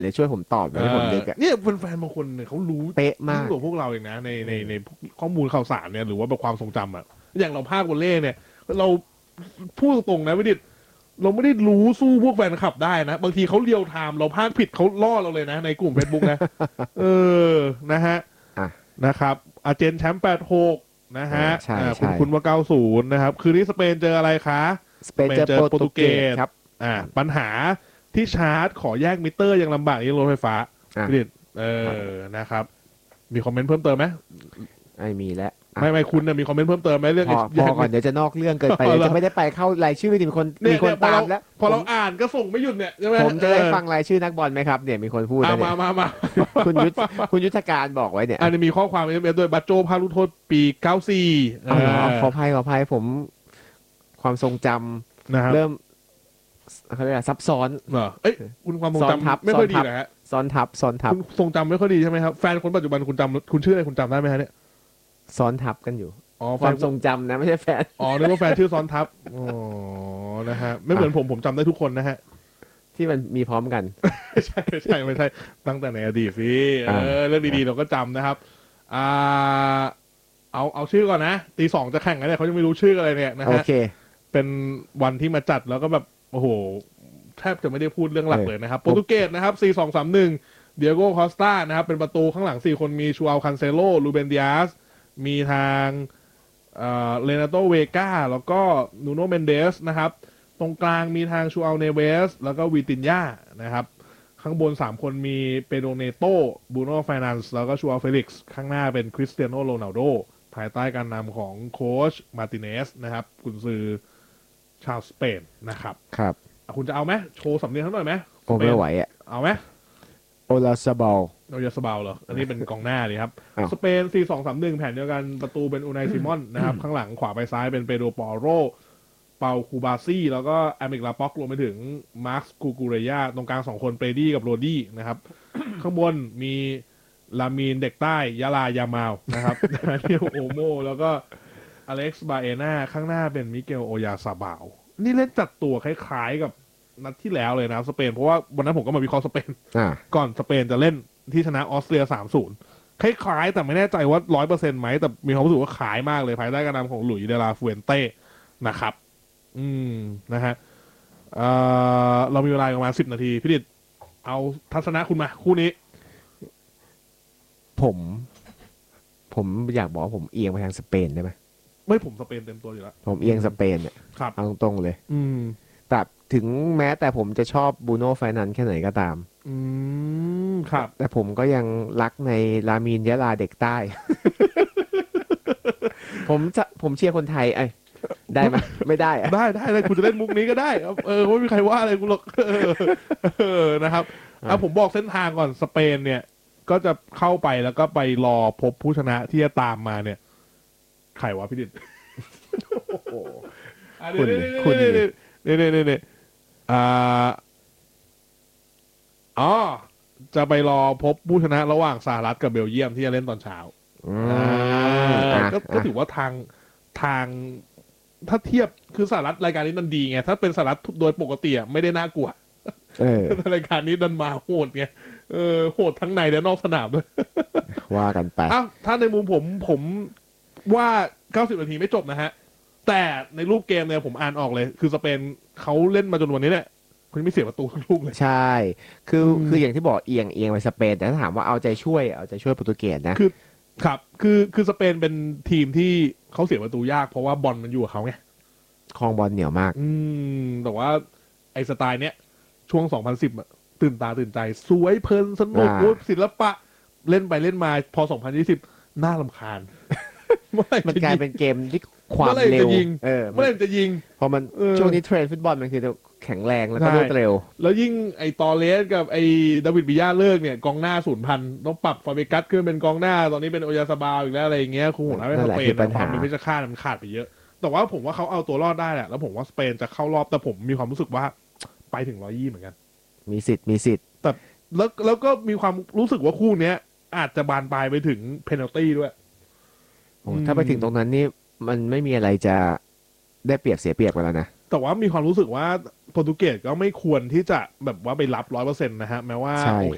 เลยช่วยผมตอบให้ผมนึกเนี่ยแฟนๆบางคนเนี่ยเขารู้เป๊ะมากกว่าพวกเราเองนะในข้อมูลข่าวสารเนี่ยหรือว่าแบบความทรงจำอ่ะอย่างเราภาควอลเล่เนี่ยเราพูดตรงๆนะวิดิตเราไม่ได้รู้สู้พวกแฟนคลับได้นะบางทีเขาเรียลไทม์เราพากผิดเขาล่อเราเลยนะในกลุ่ม Facebook นะเออนะฮะอ่ะนะครับอาร์เจนแชมป์86นะฮะใช่คุณใช่คุณว่า90นะครับคืนนี้สเปนเจออะไรคะสเปนเจอโปรตุเกสครับปัญหาที่ชาร์จขอแยกมิเตอร์ยังลำบากยังรถไฟฟ้าอ่ะพี่ดิดนะครับมีคอมเมนต์เพิ่มเติมไหมไม่มีแล้วไม่คุณมีคอมเมนต์เพิ่มเติมไหมเรื่องพอก่อนเดี๋ยวจะนอกเรื่องเกินไปเดี๋ยวจะไม่ได้ไปเข้ารายชื่อมีคนตามแล้วพอเราอ่านก็ส่งไม่หยุดเนี่ยใช่ไหมผมจะได้ฟังรายชื่อนักบอลไหมครับเนี่ยมีคนพูดนะเนี่ยมาคุณยุทธการบอกไว้เนี่ยอันนี้มีข้อความเอฟด้วยบัตโจพาลูกโทษปี94 ขออภัยผมความทรงจำนะครับเริ่มเขาเรียกซับซ้อนเหรอเอ้ยคุณความทรงจำไม่ค่อยดีนะฮะซ้อนทับคุณทรงจำไม่ค่อยดีใช่ไหมครับแฟนคนปัจจุบันคุณชื่ออะไรคุณจำได้ไหมฮะเนี่ยซ้อนทับกันอยู่อ๋อความทรงจำนะไม่ใช่แฟนนึกว่าแฟนชื่อซ้อนทับอ๋อนะฮะไม่เหมือนผมจำได้ทุกคนนะฮะที่มันมีพร้อมกันไม่ใช่ไม่ใช่ตั้งแต่ในอดีตสิเรื่องดีๆเราก็จำนะครับอ่าเอาชื่อก่อนนะตี 2จะแข่งกันเนี่ยเขายังไม่รู้ชื่ออะไรเนี่ยนะโอฮะเคเป็นวันที่มาจัดแล้วก็แบบโอ้โหแทบจะไม่ได้พูดเรื่องหลักเลยนะครับโปรตุเกสนะครับ4-2-3-1เดียโก้คอสตานะครับเป็นประตูข้างหลัง4คนมีชูอัลคันเซโลลูเบนดิอาสมีทางเรนาโตเวกาแล้วก็นูโนเมนเดสนะครับตรงกลางมีทางชูอัลเนเวสแล้วก็วิตินยานะครับข้างบน3คนมีเปโดเนโตบูโน่ไฟนันส์แล้วก็ชูอัลเฟลิกซ์ข้างหน้าเป็นคริสเตียโนโรนัลโดภายใต้การนำของโค้ชมาร์ติเนสนะครับกุนซือชาวสเปนนะครับครับคุณจะเอาไหมโชว์สำเนียงเขาหน่อยไหมโอ้ไม่ไหวอ่ะเอาไหมโอลาซาบอลเราจะสบาวเหรออันนี้เป็นกองหน้าเลยครับสเปน4-2-3-1แผนเดียวกันประตูเป็นอูไนซิมอนนะครับข้างหลังขวาไปซ้ายเป็นเปโดปอโรเปาคูบาซี่แล้วก็อามิกลาป็อกรวมไปถึงมาร์คกูกูเรยาตรงกลาง2คนเปรดี้กับโรดี้นะครับ ข้างบนมีลามีนเด็กใต้ยาลายามาวนะครับ เนียโอโมแล้วก็อเล็กซ์บาเอนาข้างหน้าเป็นมิเกลโอยาซาบาวนี่เล่นจัดตัวคล้ายๆกับนัดที่แล้วเลยนะสเปนเพราะว่าวันนั้นผมก็มาวิเคราะห์สเปนก่อนสเปนจะเล่นที่ชนะออสเตรีย3-0คล้ายๆแต่ไม่แน่ใจว่า100%ไหมแต่มีความรู้สึกว่าขายมากเลยภายใต้การนำของหลุยส์เดลาฟูเอนเต้นะครับนะฮะเรามีเวลาประมาณ10 นาทีพี่ดิษเอาทัศนะคุณมาคู่นี้ผมอยากบอกว่าผมเอียงไปทางสเปนได้ไหมไม่ผมสเปนเต็มตัวอยู่แล้วผมเอียงสเปนเนี่ยเอาตรงๆเลยแต่ถึงแม้แต่ผมจะชอบบูโน่ไฟนันแค่ไหนก็ตามครับแต่ผมก็ยังรักในลามีนยะลาเด็กใต้ ผมเชียร์คนไทยได้ไหมไม่ได้อะได้คุณจะเล่นมุกนี้ก็ได้ไม่มีใครว่าอะไรคุณหรอกนะครับผมบอกเส้นทางก่อนสเปนเนี่ยก็จะเข้าไปแล้วก็ไปรอพบผู้ชนะที่จะตามมาเนี่ยใครวะพี่ดิษคุณเนี่ยจะไปรอพบผู้ชนะระหว่างสหรัฐกับเบลเยียมที่จะเล่นตอนเช้าก็ถือว่าทางถ้าเทียบคือสหรัฐรายการนี้มันดีไงถ้าเป็นสหรัฐโดยปกติไม่ได้น่ากลัวรายการนี้ดันมาโหดไงโหดทั้งในและนอกสนามด้วยว่ากันไปถ้าในมุมผมว่า90 นาทีไม่จบนะฮะแต่ในรูปเกมเนี่ยผมอ่านออกเลยคือสเปนเขาเล่นมาจนวันนี้เนี่ยคุณไม่เสียประตูลูกเลยใช่คืออย่างที่บอกเอียงไปสเปนแต่ถ้าถามว่าเอาใจช่วยโปรตุเกสนะครับคือสเปนเป็นทีมที่เขาเสียประตูยากเพราะว่าบอลมันอยู่กับเขาไงครองบอลเหนียวมากแต่ว่าไอ้สไตล์เนี้ยช่วง2010ตื่นตาตื่นใจสวยเพลินสนุกศิลปะเล่นไปเล่นมาพอ2020น่ารำคาญมันกลายเป็นเกมที่ความเร็วเมื่อไหร่จะยิงพอมันช่วงนี้เทรนด์ฟุตบอลมันคือแข็งแรงแล้วก็รวดเร็วแล้วยิ่งไอ้ตอเลสกับไอ้ดาวิดบิยาเลิกเนี่ยกองหน้า0,000ต้องปรับฟาเบกัสขึ้นเป็นกองหน้าตอนนี้เป็นโอยาซาบาวอีกแล้วอะไรอย่างเงี้ยคงหัวหน้าไม่สเปนความเป็นเพชรฆาตมันขาดไปเยอะแต่ว่าผมว่าเขาเอาตัวรอดได้แหละแล้วผมว่าสเปนจะเข้ารอบแต่ผมมีความรู้สึกว่าไปถึง120เหมือนกันมีสิทธิ์แต่แล้วก็มีความรู้สึกว่าคู่เนี้ยอาจจะบานปลายไปถึงเพนัลตี้ด้วยถ้าไปถึงตรงนั้นนี่มันไม่มีอะไรจะได้เปรียบเสียเปรียบกันแล้วนะแต่ว่ามีความรู้สึกว่าโปรตุเกสก็ไม่ควรที่จะแบบว่าไปรับ100%นะฮะแม้ว่าโอเค